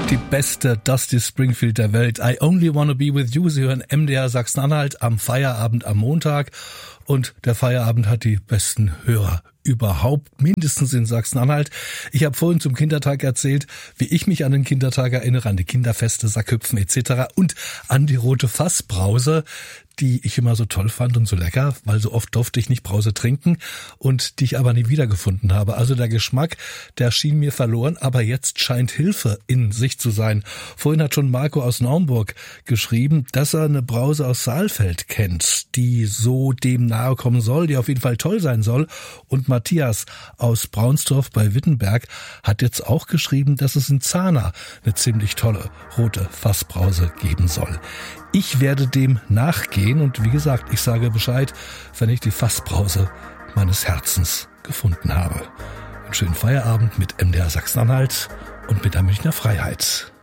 Die beste Dusty Springfield der Welt. I Only Wanna Be With You. Sie hören MDR Sachsen-Anhalt am Feierabend am Montag. Und der Feierabend hat die besten Hörer überhaupt, mindestens in Sachsen-Anhalt. Ich habe vorhin zum Kindertag erzählt, wie ich mich an den Kindertag erinnere, an die Kinderfeste, Sackhüpfen etc. und an die rote Fassbrause, die ich immer so toll fand und so lecker, weil so oft durfte ich nicht Brause trinken und die ich aber nie wiedergefunden habe. Also der Geschmack, der schien mir verloren, aber jetzt scheint Hilfe in sich zu sein. Vorhin hat schon Marco aus Naumburg geschrieben, dass er eine Brause aus Saalfeld kennt, die so dem nahe kommen soll, die auf jeden Fall toll sein soll. Und Matthias aus Braunsdorf bei Wittenberg hat jetzt auch geschrieben, dass es in Zahna eine ziemlich tolle rote Fassbrause geben soll. Ich werde dem nachgehen und wie gesagt, ich sage Bescheid, wenn ich die Fassbrause meines Herzens gefunden habe. Einen schönen Feierabend mit MDR Sachsen-Anhalt und mit der Münchner Freiheit.